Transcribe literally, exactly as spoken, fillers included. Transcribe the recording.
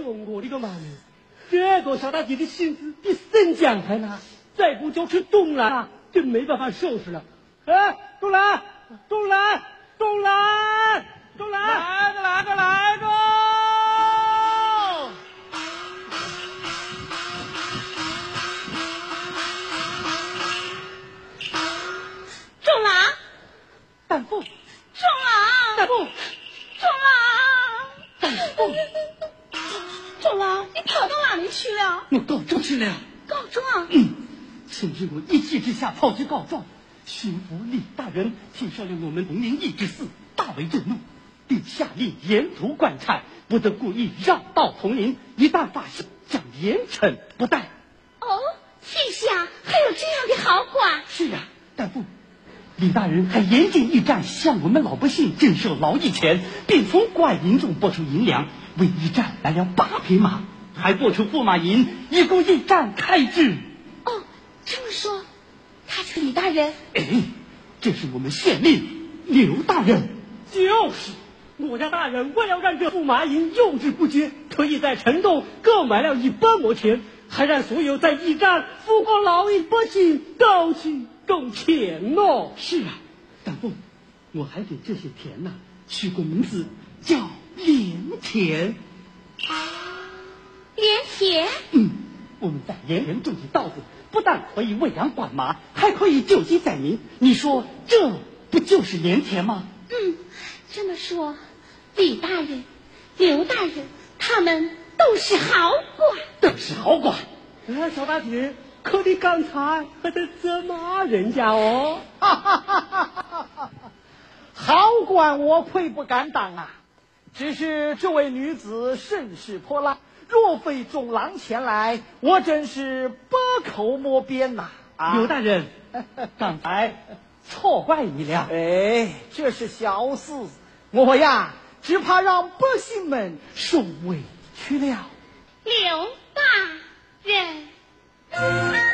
哟，我的个妈呀！这个小大姐的性子比生姜还辣，再不就吃冬兰啊，就没办法收拾了。哎，冬兰，冬兰，冬兰，冬兰， 来个来个来个！ 中郎， 大夫， 中郎， 大夫， 中郎， 大夫， 中郎，你跑到哪里去了？ 我告状去了。 告状？ 嗯，今日我一气之下跑去告状，巡抚李大人听说了我们同林一之事，大为震怒，并下令严图观察，不得故意绕道同林，一旦发现，将严惩不贷。 哦，陛下还有这样的好管？ 是呀、啊，大夫。李大人还严禁驿站向我们老百姓征收劳役钱，并从官银中拨出银两，为驿站来了八匹马，还拨出驸马银，以供驿站开支。 哦，这么说，他这个李大人， 哎，这是我们县令刘大人。就是，我家大人为了让这驸马银用之不竭，特意在城东购买了一百亩田，还让所有在驿站服务劳役百姓都去种田哦。是啊，大夫，我还给这些田呐、啊、取个名字叫连田。 连田？ 嗯，我们在连田种起稻子，不但可以喂养管马，还可以救济灾民。你说这不就是连田吗？ 嗯，这么说，李大人、刘大人他们都是好官， 都是好官。哎，小大姐，可你刚才还在责骂人家哦。 哈哈哈哈哈！好官我愧不敢当啊，只是这位女子身世泼辣，若非中郎前来，我真是百口莫辩呐、啊。 刘大人，刚才错怪你了。 哎，这是小事，我呀只怕让百姓们受委屈了。 刘大人。